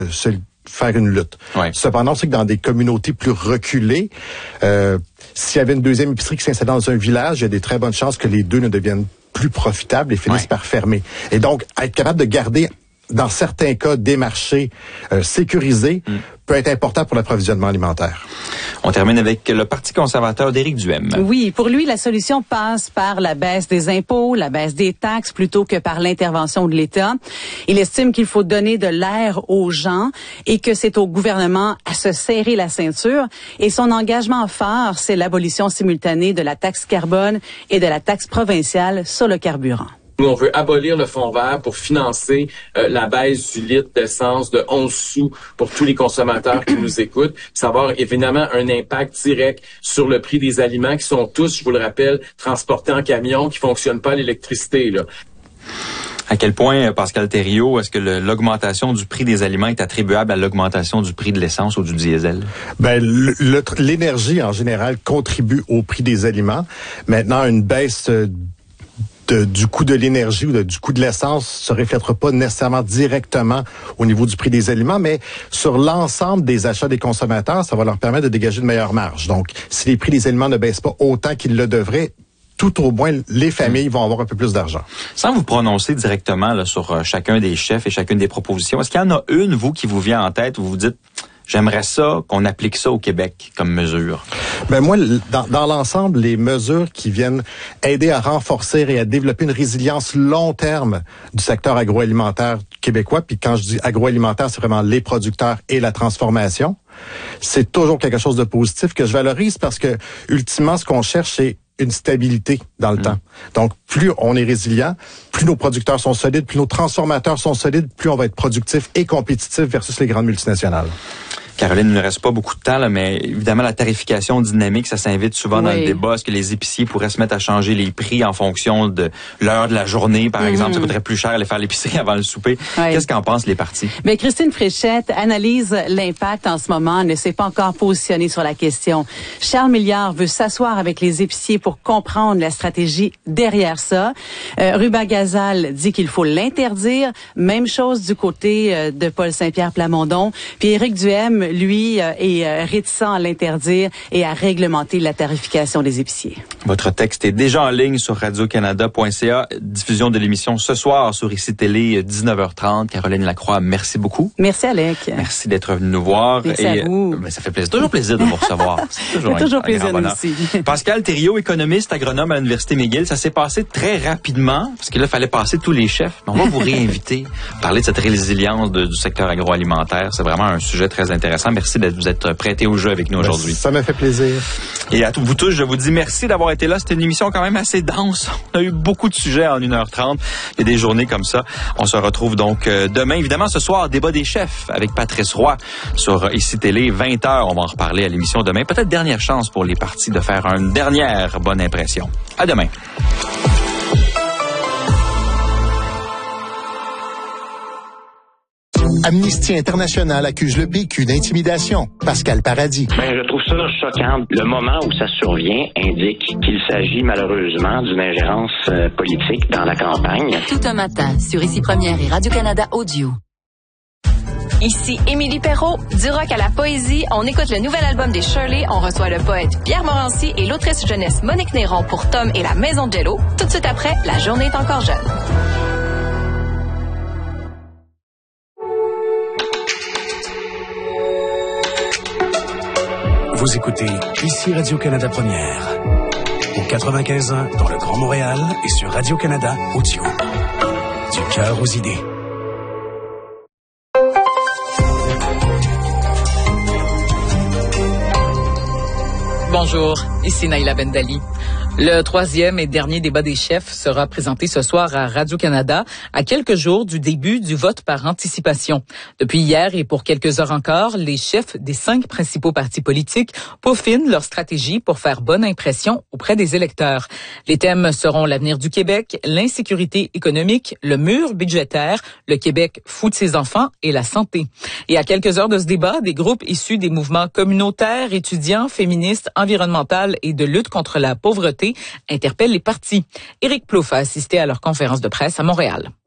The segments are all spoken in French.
faire une lutte. Ouais. Cependant, c'est que dans des communautés plus reculées, s'il y avait une deuxième épicerie qui s'installe dans un village, il y a des très bonnes chances que les deux ne deviennent plus profitables et finissent par fermer. Et donc, être capable de garder, dans certains cas, des marchés sécurisés peut être important pour l'approvisionnement alimentaire. On termine avec le Parti conservateur d'Éric Duhem. Oui, pour lui, la solution passe par la baisse des impôts, la baisse des taxes, plutôt que par l'intervention de l'État. Il estime qu'il faut donner de l'air aux gens et que c'est au gouvernement à se serrer la ceinture. Et son engagement phare, c'est l'abolition simultanée de la taxe carbone et de la taxe provinciale sur le carburant. Nous, on veut abolir le fonds vert pour financer la baisse du litre d'essence de 11 sous pour tous les consommateurs qui nous écoutent. Ça va avoir évidemment un impact direct sur le prix des aliments qui sont tous, je vous le rappelle, transportés en camion, qui fonctionnent pas à l'électricité, là. À quel point, Pascal Thériault, est-ce que l'augmentation du prix des aliments est attribuable à l'augmentation du prix de l'essence ou du diesel? Ben, l'énergie, en général, contribue au prix des aliments. Maintenant, une baisse du coût de l'énergie ou du coût de l'essence se reflètera pas nécessairement directement au niveau du prix des aliments, mais sur l'ensemble des achats des consommateurs, ça va leur permettre de dégager une meilleure marge. Donc, si les prix des aliments ne baissent pas autant qu'ils le devraient, tout au moins, les familles vont avoir un peu plus d'argent. Sans vous prononcer directement là, sur chacun des chefs et chacune des propositions, est-ce qu'il y en a une, vous, qui vous vient en tête où vous dites « J'aimerais ça, qu'on applique ça au Québec comme mesure ». Ben moi, dans l'ensemble, les mesures qui viennent aider à renforcer et à développer une résilience long terme du secteur agroalimentaire québécois, puis quand je dis agroalimentaire, c'est vraiment les producteurs et la transformation, c'est toujours quelque chose de positif que je valorise parce que, ultimement, ce qu'on cherche, c'est une stabilité dans le temps. Donc, plus on est résilient, plus nos producteurs sont solides, plus nos transformateurs sont solides, plus on va être productif et compétitif versus les grandes multinationales. Caroline, il ne reste pas beaucoup de temps, là, mais évidemment, la tarification dynamique, ça s'invite souvent dans le débat. Est-ce que les épiciers pourraient se mettre à changer les prix en fonction de l'heure de la journée, par exemple? Ça coûterait plus cher aller faire l'épicerie avant le souper. Qu'est-ce qu'en pensent les partis? Mais Christine Fréchette analyse l'impact en ce moment, ne s'est pas encore positionnée sur la question. Charles Milliard veut s'asseoir avec les épiciers pour comprendre la stratégie derrière ça. Ruben Gazal dit qu'il faut l'interdire. Même chose du côté de Paul Saint-Pierre Plamondon. Puis Éric Duhem, lui, est réticent à l'interdire et à réglementer la tarification des épiciers. Votre texte est déjà en ligne sur radiocanada.ca. Diffusion de l'émission ce soir sur ICI Télé, 19h30. Caroline Lacroix, merci beaucoup. Merci, Alec. Merci d'être venu nous voir. Merci à vous. Ça fait plaisir. Toujours plaisir de vous recevoir. C'est toujours plaisir aussi. Pascal Thériault, économiste, agronome à l'Université McGill. Ça s'est passé très rapidement parce qu'il fallait passer tous les chefs. On va vous réinviter, parler de cette résilience du secteur agroalimentaire. C'est vraiment un sujet très intéressant. Merci de vous être prêté au jeu avec nous aujourd'hui. Ça m'a fait plaisir. Et à vous tous, je vous dis merci d'avoir été là. C'était une émission quand même assez dense. On a eu beaucoup de sujets en 1h30. Il y a des journées comme ça. On se retrouve donc demain. Évidemment, ce soir, débat des chefs avec Patrice Roy sur ICI Télé, 20h. On va en reparler à l'émission demain. Peut-être dernière chance pour les partis de faire une dernière bonne impression. À demain. Amnesty International accuse le PQ d'intimidation. Pascal Paradis. Je trouve ça choquant. Le moment où ça survient indique qu'il s'agit malheureusement d'une ingérence politique dans la campagne. Tout un matin sur ICI Première et Radio-Canada Audio. Ici Émilie Perrault, du rock à la poésie, on écoute le nouvel album des Shirley, on reçoit le poète Pierre Morancy et l'autrice jeunesse Monique Néron pour Tom et la Maison de Jello. Tout de suite après, La journée est encore jeune. Vous écoutez ici Radio-Canada Première, au 95.1 dans le Grand Montréal et sur Radio-Canada Audio. Du cœur aux idées. Bonjour, ici Naïla Bendali. Le troisième et dernier débat des chefs sera présenté ce soir à Radio-Canada, à quelques jours du début du vote par anticipation. Depuis hier et pour quelques heures encore, les chefs des 5 principaux partis politiques peaufinent leur stratégie pour faire bonne impression auprès des électeurs. Les thèmes seront l'avenir du Québec, l'insécurité économique, le mur budgétaire, le Québec fout de ses enfants et la santé. Et à quelques heures de ce débat, des groupes issus des mouvements communautaires, étudiants, féministes, environnementaux et de lutte contre la pauvreté interpellent les partis. Éric Plouffe a assisté à leur conférence de presse à Montréal.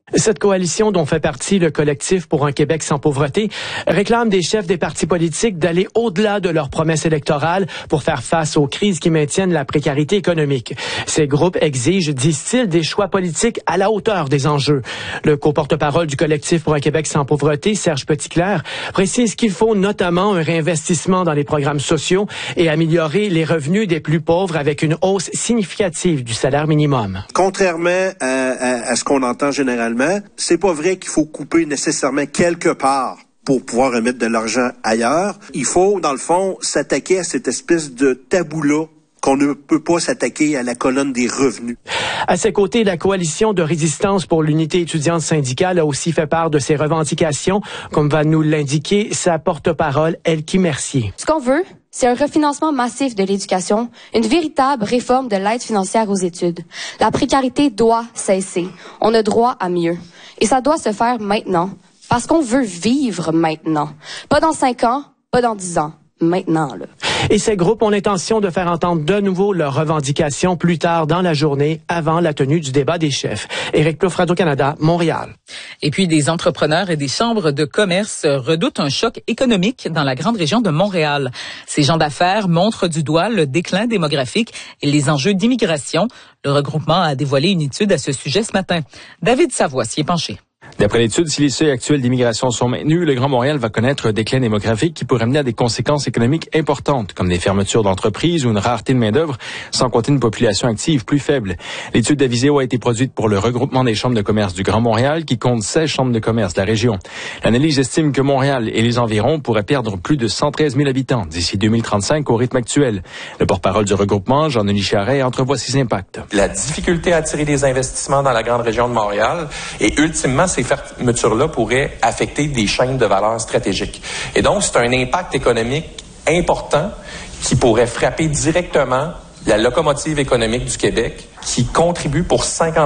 Cette coalition dont fait partie le collectif pour un Québec sans pauvreté réclame des chefs des partis politiques d'aller au-delà de leurs promesses électorales pour faire face aux crises qui maintiennent la précarité économique. Ces groupes exigent, disent-ils, des choix politiques à la hauteur des enjeux. Le co-porte-parole du collectif pour un Québec sans pauvreté, Serge Petitclerc, précise qu'il faut notamment un réinvestissement dans les programmes sociaux et améliorer les revenus des plus pauvres avec une hausse significative du salaire minimum. Contrairement à ce qu'on entend généralement, c'est pas vrai qu'il faut couper nécessairement quelque part pour pouvoir remettre de l'argent ailleurs. Il faut, dans le fond, s'attaquer à cette espèce de tabou-là qu'on ne peut pas s'attaquer à la colonne des revenus. À ses côtés, la coalition de résistance pour l'unité étudiante syndicale a aussi fait part de ses revendications, comme va nous l'indiquer sa porte-parole, Elkie Mercier. Ce qu'on veut, c'est un refinancement massif de l'éducation, une véritable réforme de l'aide financière aux études. La précarité doit cesser. On a droit à mieux. Et ça doit se faire maintenant, parce qu'on veut vivre maintenant. Pas dans 5 ans, pas dans 10 ans. Maintenant, là. Et ces groupes ont l'intention de faire entendre de nouveau leurs revendications plus tard dans la journée, avant la tenue du débat des chefs. Éric Plouffe, Radio-Canada, Montréal. Et puis, des entrepreneurs et des chambres de commerce redoutent un choc économique dans la grande région de Montréal. Ces gens d'affaires montrent du doigt le déclin démographique et les enjeux d'immigration. Le regroupement a dévoilé une étude à ce sujet ce matin. David Savoie s'y est penché. D'après l'étude, si les seuils actuels d'immigration sont maintenus, le Grand Montréal va connaître un déclin démographique qui pourrait amener à des conséquences économiques importantes, comme des fermetures d'entreprises ou une rareté de main-d'œuvre, sans compter une population active plus faible. L'étude d'Aviseo a été produite pour le regroupement des chambres de commerce du Grand Montréal, qui compte 16 chambres de commerce de la région. L'analyse estime que Montréal et les environs pourraient perdre plus de 113 000 habitants d'ici 2035 au rythme actuel. Le porte-parole du regroupement, Jean-Denis Charret, entrevoit ces impacts. La difficulté à attirer des investissements dans la grande région de Montréal et ultimement, ces fermetures-là pourraient affecter des chaînes de valeur stratégiques. Et donc, c'est un impact économique important qui pourrait frapper directement la locomotive économique du Québec, qui contribue pour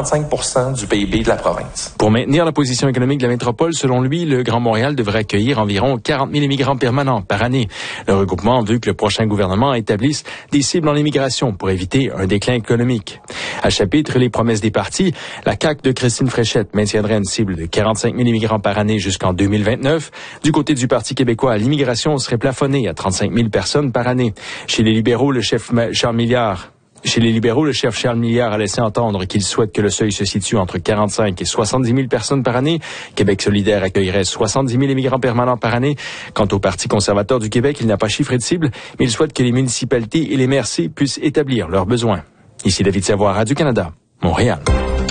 55% du PIB de la province. Pour maintenir la position économique de la métropole, selon lui, le Grand Montréal devrait accueillir environ 40 000 immigrants permanents par année. Le regroupement veut que le prochain gouvernement établisse des cibles en immigration pour éviter un déclin économique. À chapitre les promesses des partis, la CAQ de Christine Fréchette maintiendrait une cible de 45 000 immigrants par année jusqu'en 2029. Du côté du Parti québécois, l'immigration serait plafonnée à 35 000 personnes par année. Chez les libéraux, le chef Charles Milliard a laissé entendre qu'il souhaite que le seuil se situe entre 45 et 70 000 personnes par année. Québec solidaire accueillerait 70 000 immigrants permanents par année. Quant au Parti conservateur du Québec, il n'a pas chiffré de cible, mais il souhaite que les municipalités et les MRC puissent établir leurs besoins. Ici David Savoie, Radio-Canada, Montréal.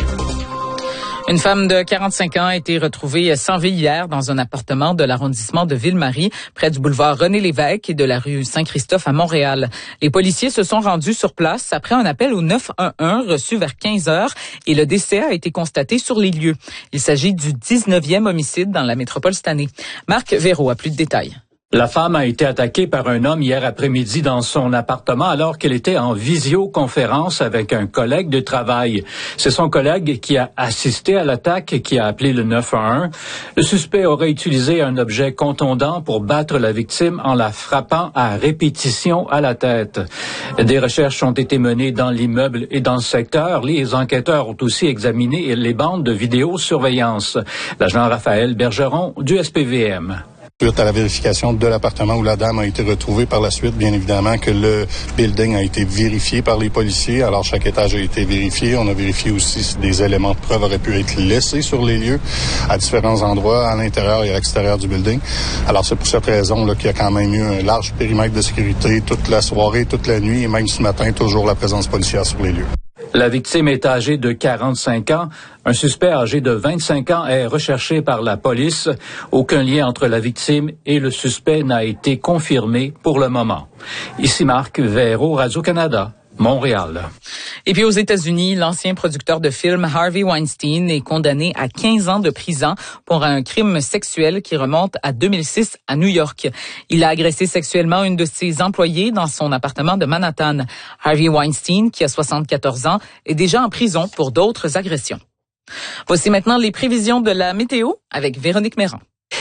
Une femme de 45 ans a été retrouvée sans vie hier dans un appartement de l'arrondissement de Ville-Marie, près du boulevard René-Lévesque et de la rue Saint-Christophe à Montréal. Les policiers se sont rendus sur place après un appel au 911 reçu vers 15 heures et le décès a été constaté sur les lieux. Il s'agit du 19e homicide dans la métropole cette année. Marc Véro a plus de détails. La femme a été attaquée par un homme hier après-midi dans son appartement alors qu'elle était en visioconférence avec un collègue de travail. C'est son collègue qui a assisté à l'attaque et qui a appelé le 911. Le suspect aurait utilisé un objet contondant pour battre la victime en la frappant à répétition à la tête. Des recherches ont été menées dans l'immeuble et dans le secteur. Les enquêteurs ont aussi examiné les bandes de vidéosurveillance. L'agent Raphaël Bergeron du SPVM. Suite à la vérification de l'appartement où la dame a été retrouvée par la suite, bien évidemment que le building a été vérifié par les policiers. Alors, chaque étage a été vérifié. On a vérifié aussi si des éléments de preuve auraient pu être laissés sur les lieux à différents endroits, à l'intérieur et à l'extérieur du building. Alors, c'est pour cette raison là qu'il y a quand même eu un large périmètre de sécurité toute la soirée, toute la nuit et même ce matin, toujours la présence policière sur les lieux. La victime est âgée de 45 ans. Un suspect âgé de 25 ans est recherché par la police. Aucun lien entre la victime et le suspect n'a été confirmé pour le moment. Ici Marc Véro, Radio-Canada, Montréal. Et puis aux États-Unis, l'ancien producteur de films Harvey Weinstein est condamné à 15 ans de prison pour un crime sexuel qui remonte à 2006 à New York. Il a agressé sexuellement une de ses employées dans son appartement de Manhattan. Harvey Weinstein, qui a 74 ans, est déjà en prison pour d'autres agressions. Voici maintenant les prévisions de la météo avec Véronique Méran.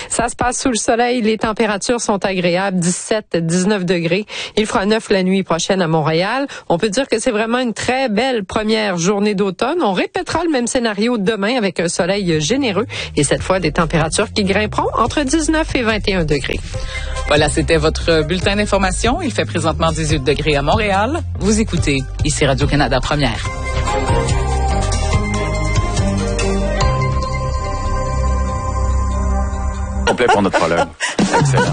Ça se passe sous le soleil. Les températures sont agréables, 17-19 degrés. Il fera 9 la nuit prochaine à Montréal. On peut dire que c'est vraiment une très belle première journée d'automne. On répétera le même scénario demain avec un soleil généreux et cette fois des températures qui grimperont entre 19 et 21 degrés. Voilà, c'était votre bulletin d'information. Il fait présentement 18 degrés à Montréal. Vous écoutez ici Radio-Canada Première. Complet pour notre prologue. Excellent.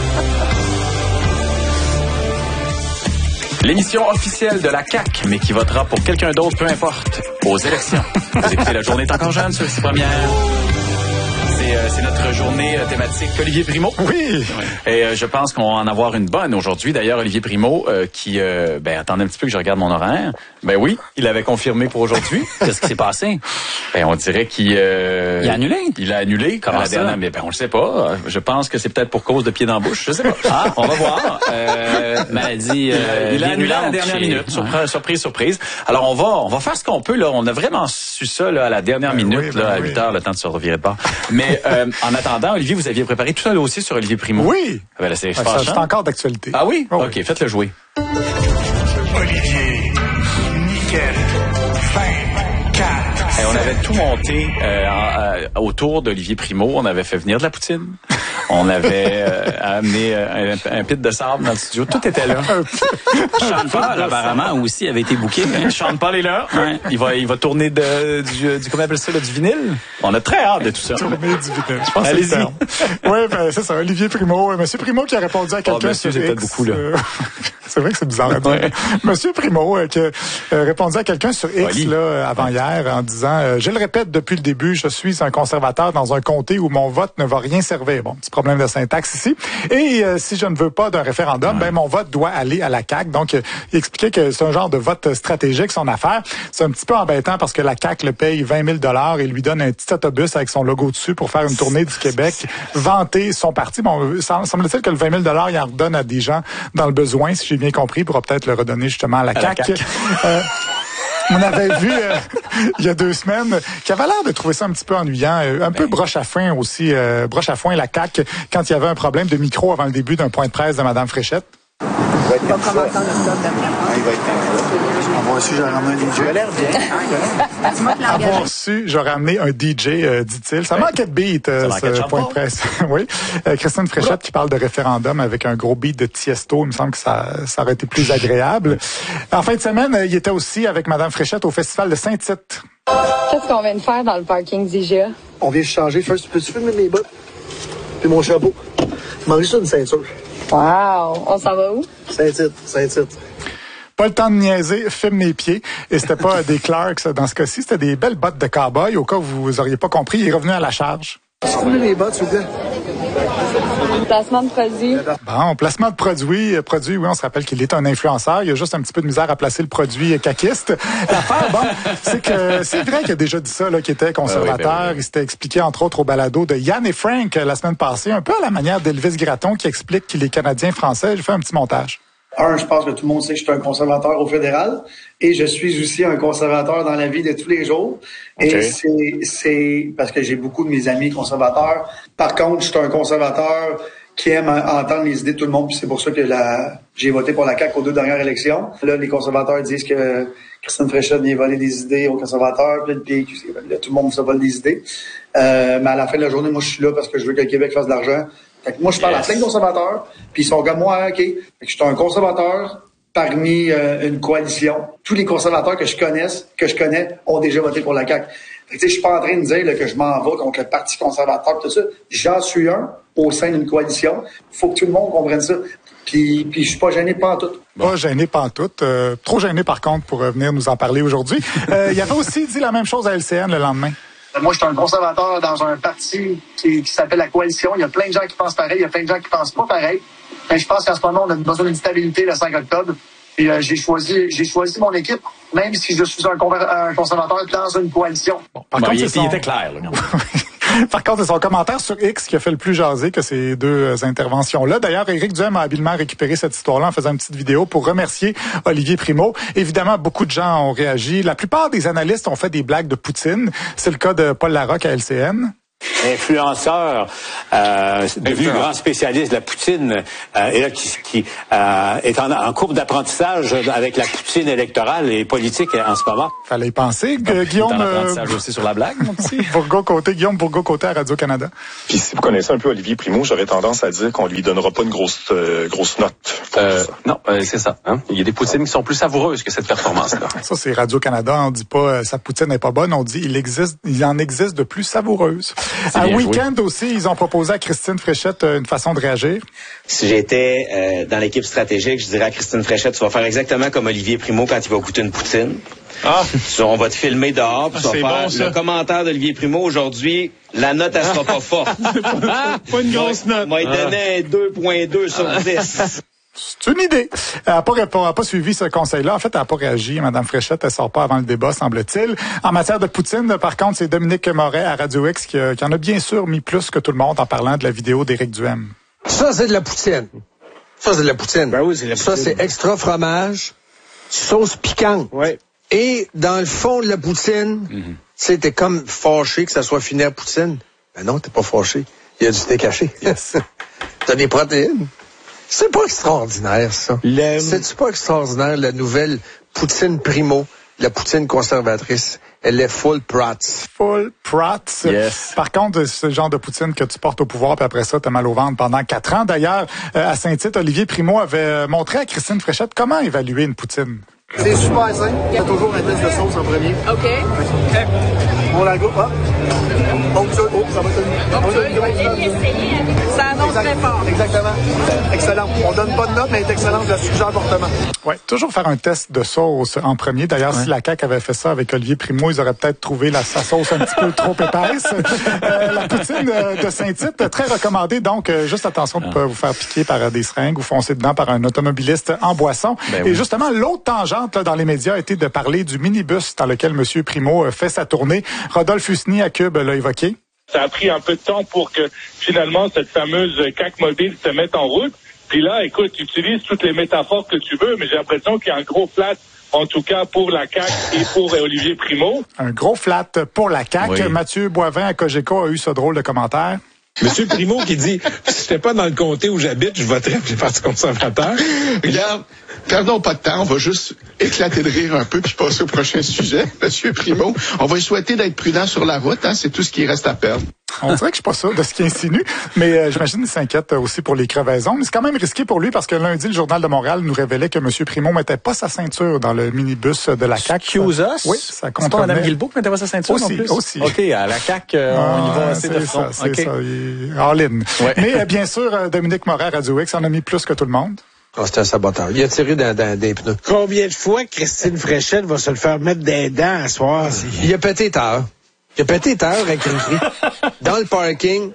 L'émission officielle de la CAQ, mais qui votera pour quelqu'un d'autre, peu importe, aux élections. Vous écoutez La Journée est encore jeune sur ici Première. C'est notre journée thématique Olivier Primo. Oui. Et je pense qu'on va en avoir une bonne aujourd'hui. D'ailleurs, Olivier Primo, qui... attendez un petit peu que je regarde mon horaire. Ben oui, il avait confirmé pour aujourd'hui. Qu'est-ce qui s'est passé? Ben, on dirait qu'il... il a annulé? Il a annulé. Comment ça? Dernière, mais on le sait pas. Je pense que c'est peut-être pour cause de pied dans la bouche. Je sais pas. Ah, on va voir. Maladie il a annulé à la dernière minute. Surprise. Alors, on va faire ce qu'on peut, là. On a vraiment su ça, là, à la dernière minute, à 8 heures, le temps de se revirer de bord. Mais, en attendant, Olivier, vous aviez préparé tout ça aussi sur Olivier Primo. Oui. Ben là, c'est c'est encore d'actualité. Ah oui? OK, faites-le jouer. Olivier, nickel, fin, 4. Et on avait tout monté autour d'Olivier Primo. On avait fait venir de la poutine. On avait amené un pit de sable dans le studio. Tout était là. Sean Paul, apparemment, aussi avait été booké. Hein? Sean Paul est là. Ouais. Il va tourner du comment on appelle ça, du vinyle. On a très hâte de tout ça. Tourner du vinyle. Je pense allez-y. Oui, ben, c'est ça. Olivier Primo. Monsieur Primo qui a répondu à quelqu'un sur j'ai X. beaucoup, là. C'est vrai que c'est bizarre à dire. Ouais. Monsieur Primo qui a répondu à quelqu'un sur X là, avant-hier en disant je le répète depuis le début, je suis un conservateur dans un comté où mon vote ne va rien servir. Bon, petit problème de syntaxe ici. Et si je ne veux pas d'un référendum, ben mon vote doit aller à la CAQ. Donc, il expliquait que c'est un genre de vote stratégique, son affaire. C'est un petit peu embêtant parce que la CAQ le paye 20 000 et lui donne un petit autobus avec son logo dessus pour faire une tournée du Québec, vanter son parti. Bon, semble-t-il que le 20 000 il en redonne à des gens dans le besoin, si j'ai bien compris, pour peut-être le redonner justement à la CAQ. On avait vu il y a 2 semaines qu'il avait l'air de trouver ça un petit peu ennuyant, un peu broche à foin aussi, broche à foin la CAQ quand il y avait un problème de micro avant le début d'un point de presse de Mme Fréchette. Il va être comme ça. Il va être avoir su, j'aurais ramené un DJ. Il a l'air bien. Avoir su, j'aurais amené un DJ, dit-il. Ça manquait de beat, ce point de presse. Oui. Christine Fréchette qui parle de référendum avec un gros beat de Tiesto. Il me semble que ça aurait été plus agréable. En fin de semaine, il était aussi avec Mme Fréchette au Festival de Saint-Tite. Qu'est-ce qu'on vient de faire dans le parking d'IGA? On vient changer. First, peux-tu filmer mes bottes? Puis mon chapeau. Il manque juste une ceinture. Wow! On s'en va où? Saint-Tite. Pas le temps de niaiser, filme mes pieds. Et c'était pas des Clarks dans ce cas-ci, c'était des belles bottes de cow-boy. Au cas où vous auriez pas compris, il est revenu à la charge. Filmez mes bottes, s'il vous plaît. Placement de produit. Bon, placement de produit, oui, on se rappelle qu'il est un influenceur. Il a juste un petit peu de misère à placer le produit caquiste. L'affaire, bon, c'est que c'est vrai qu'il a déjà dit ça, là, qu'il était conservateur. Oui. Il s'était expliqué, entre autres, au balado de Yann et Frank la semaine passée, un peu à la manière d'Elvis Gratton qui explique qu'il est Canadien-Français. J'ai fait un petit montage. Je pense que tout le monde sait que je suis un conservateur au fédéral et je suis aussi un conservateur dans la vie de tous les jours. Okay. Et c'est parce que j'ai beaucoup de mes amis conservateurs. Par contre, je suis un conservateur qui aime entendre les idées de tout le monde, puis c'est pour ça que j'ai voté pour la CAQ aux 2 dernières élections. Là, les conservateurs disent que Christine Fréchette vient voler des idées aux conservateurs, puis le PQ, là, tout le monde se vole des idées. Mais à la fin de la journée, moi, je suis là parce que je veux que le Québec fasse de l'argent. Fait que moi, je parle à plein de conservateurs, puis ils sont comme moi, OK. Fait que je suis un conservateur parmi une coalition. Tous les conservateurs que je connais, ont déjà voté pour la CAQ. Fait que, je suis pas en train de dire là, que je m'en vais contre le Parti conservateur, tout ça. J'en suis un au sein d'une coalition. Il faut que tout le monde comprenne ça. Puis je suis pas gêné pantoute. Pas gêné pantoute. Trop gêné, par contre, pour venir nous en parler aujourd'hui. Il avait aussi dit la même chose à LCN le lendemain. Moi, je suis un conservateur dans un parti qui s'appelle la Coalition. Il y a plein de gens qui pensent pareil, il y a plein de gens qui pensent pas pareil. Mais je pense qu'en ce moment, on a besoin d'une stabilité le 5 octobre. Et j'ai choisi mon équipe, même si je suis un conservateur dans une coalition. Bon, par contre, il était clair. Là. Par contre, c'est son commentaire sur X qui a fait le plus jaser que ces 2 interventions-là. D'ailleurs, Éric Duhem a habilement récupéré cette histoire-là en faisant une petite vidéo pour remercier Olivier Primo. Évidemment, beaucoup de gens ont réagi. La plupart des analystes ont fait des blagues de Poutine. C'est le cas de Paul Larocque à LCN. influenceur, devenu grand spécialiste de la poutine, et là qui est en cours d'apprentissage avec la poutine électorale et politique en ce moment. Fallait y penser. Guillaume apprentissage aussi sur la blague, mon petit. Guillaume Bourgault-Côté à Radio-Canada. Puis si vous connaissez un peu Olivier Primo, j'aurais tendance à dire qu'on lui donnera pas une grosse note. Non, c'est ça. Hein? Il y a des poutines qui sont plus savoureuses que cette performance-là. Ça, c'est Radio-Canada. On dit pas sa poutine n'est pas bonne. On dit il en existe de plus savoureuses. À Week-end aussi, ils ont proposé à Christine Fréchette une façon de réagir. Si j'étais dans l'équipe stratégique, je dirais à Christine Fréchette, tu vas faire exactement comme Olivier Primo quand il va goûter une poutine. On va te filmer dehors, puis tu vas faire le commentaire d'Olivier Primo aujourd'hui. La note, elle sera pas forte. Pas une grosse note. Moi, il donnait 2.2 sur 10. C'est une idée. Elle n'a pas suivi ce conseil-là. En fait, elle n'a pas réagi. Madame Fréchette, elle sort pas avant le débat, semble-t-il. En matière de poutine, par contre, c'est Dominique Moret à Radio X qui en a bien sûr mis plus que tout le monde en parlant de la vidéo d'Éric Duhem. Ça, c'est de la poutine. Ça, c'est de la poutine. Ben oui, c'est de la poutine. Ça, c'est extra fromage, sauce piquante. Ouais. Et dans le fond de la poutine, tu sais, t'es comme fâché que ça soit fini à poutine. Ben non, t'es pas fâché. Il y a du steak haché. Yes. T'as des protéines. C'est pas extraordinaire, ça. C'est-tu pas extraordinaire, la nouvelle poutine Primo, la poutine conservatrice? Elle est full prats. Full prats. Yes. Par contre, c'est le genre de poutine que tu portes au pouvoir, puis après ça, t'as mal au ventre pendant 4 ans. D'ailleurs, à Saint-Tite, Olivier Primo avait montré à Christine Fréchette comment évaluer une poutine. C'est super simple. Il y a toujours un test de sauce en premier. OK. On la goûte, ça va Ça annonce très fort. Exactement. Excellent. On donne pas de note, mais elle est excellente. Je la suggère fortement. Oui, toujours faire un test de sauce en premier. D'ailleurs, si la CAQ avait fait ça avec Olivier Primo, ils auraient peut-être trouvé sa sauce un petit peu trop épaisse. La poutine de Saint-Tite, très recommandée. Donc, juste attention de ne pas vous faire piquer par des seringues ou foncer dedans par un automobiliste en boisson. Et justement, l'autre tangente dans les médias a été de parler du minibus dans lequel M. Primo fait sa tournée. Rodolphe Husny à Cube l'a évoqué. Ça a pris un peu de temps pour que finalement cette fameuse CAQ mobile se mette en route. Puis là, écoute, tu utilises toutes les métaphores que tu veux, mais j'ai l'impression qu'il y a un gros flat, en tout cas pour la CAQ et pour Olivier Primo. Un gros flat pour la CAQ. Oui. Mathieu Boivin à Cogeco a eu ce drôle de commentaire. Monsieur Primo qui dit, si j'étais pas dans le comté où j'habite, je voterais pour le Parti conservateur. Regarde, perdons pas de temps, on va juste éclater de rire un peu puis passer au prochain sujet. Monsieur Primo, on va lui souhaiter d'être prudent sur la route, hein, c'est tout ce qui reste à perdre. On dirait que je suis pas sûr de ce qu'il insinue, mais j'imagine qu'il s'inquiète aussi pour les crevaisons. Mais c'est quand même risqué pour lui parce que lundi, le Journal de Montréal nous révélait que M. Primo mettait pas sa ceinture dans le minibus de la CAQ. Excuse us? Oui, ça compte. C'est pas Mme Guilbeault qui mettait pas sa ceinture aussi, non plus? Aussi. OK, à la CAQ, on y va assez de front. C'est ça, all-in. Ouais. Mais bien sûr, Dominique Moret à Radio X en a mis plus que tout le monde. Oh, c'est un saboteur. Il a tiré des pneus. Combien de fois Christine Fréchette va se le faire mettre des dents à soir? Il a pété tard. Il a pété tard avec Cricri. Dans le parking,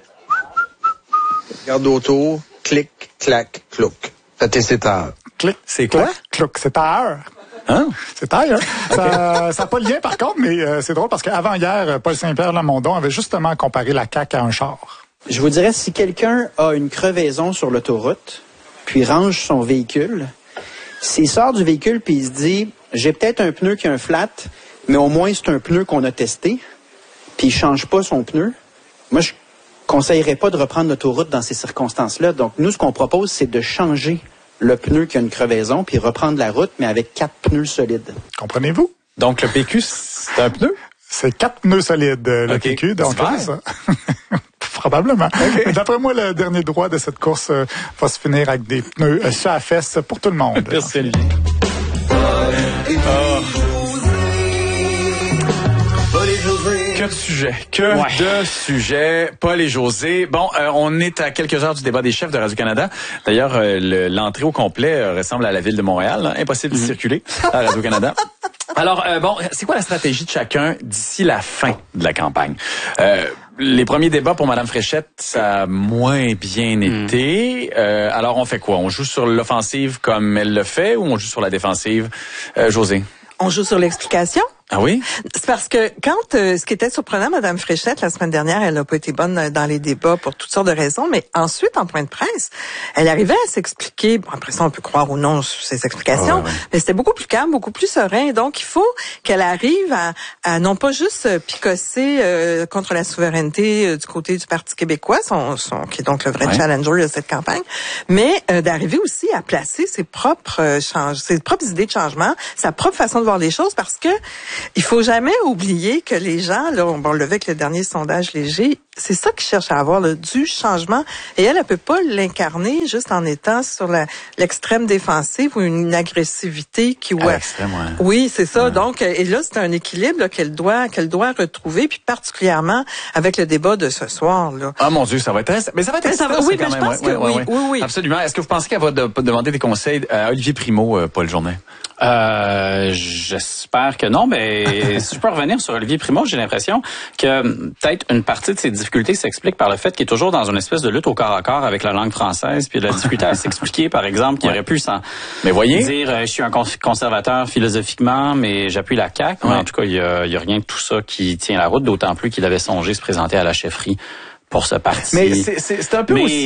regarde autour, clic, clac, clouc. Pété c'est tard. Clic. C'est quoi? Clouc, c'est tard. Hein? C'est taille, hein? Ça n'a pas de lien, par contre, mais c'est drôle parce qu'avant hier, Paul Saint-Pierre Lamondon avait justement comparé la CAQ à un char. Je vous dirais, si quelqu'un a une crevaison sur l'autoroute, puis range son véhicule, s'il sort du véhicule puis il se dit, j'ai peut-être un pneu qui a un flat, mais au moins c'est un pneu qu'on a testé, puis il change pas son pneu, moi je conseillerais pas de reprendre l'autoroute dans ces circonstances-là. Donc nous, ce qu'on propose, c'est de changer le pneu qui a une crevaison, puis reprendre la route, mais avec 4 pneus solides. Comprenez-vous? Donc le PQ, c'est un pneu? C'est 4 pneus solides, le PQ, donc c'est ça. Probablement. Okay. D'après moi, le dernier droit de cette course va se finir avec des pneus sur la fesse pour tout le monde. Merci, Olivier. Que de sujets. De sujets. Paul et José. Bon, on est à quelques heures du débat des chefs de Radio-Canada. D'ailleurs, l'entrée au complet ressemble à la ville de Montréal. Hein? Impossible de circuler à Radio-Canada. Alors, bon, c'est quoi la stratégie de chacun d'ici la fin de la campagne? Les premiers débats pour Mme Fréchette, ça a moins bien été. Alors, on fait quoi? On joue sur l'offensive comme elle le fait ou on joue sur la défensive? José? On joue sur l'explication. Ah oui? C'est parce que quand, ce qui était surprenant, Mme Fréchette, la semaine dernière, elle n'a pas été bonne dans les débats pour toutes sortes de raisons, mais ensuite, en point de presse, elle arrivait à s'expliquer. Bon, après ça, on peut croire ou non sur ses explications, mais c'était beaucoup plus calme, beaucoup plus serein. Donc, il faut qu'elle arrive à non pas juste picosser contre la souveraineté du côté du Parti québécois, qui est donc le vrai challenger de cette campagne, mais d'arriver aussi à placer ses propres idées de changement, sa propre façon de voir les choses, parce que il faut jamais oublier que les gens, là, on le voit avec le dernier sondage léger, c'est ça qu'ils cherchent à avoir, du changement. Et elle peut pas l'incarner juste en étant sur l'extrême défensive ou une agressivité qui... À l'extrême, Oui, c'est ça. Ouais. Donc, et là, c'est un équilibre là, qu'elle doit retrouver, puis particulièrement avec le débat de ce soir. Là. Ah mon Dieu, ça va être intéressant. Mais ça va être intéressant oui, quand mais même. Je pense que oui. Absolument. Est-ce que vous pensez qu'elle va demander des conseils à Olivier Primo, Paul Journet? J'espère que non, mais si je peux revenir sur Olivier Primo, j'ai l'impression que peut-être une partie de ses difficultés s'explique par le fait qu'il est toujours dans une espèce de lutte au corps à corps avec la langue française, puis de la difficulté à s'expliquer, par exemple, qu'il aurait pu dire je suis un conservateur philosophiquement, mais j'appuie la CAQ. Mais en tout cas, il y a rien de tout ça qui tient la route, d'autant plus qu'il avait songé se présenter à la chefferie pour ce parti. Mais c'est un peu aussi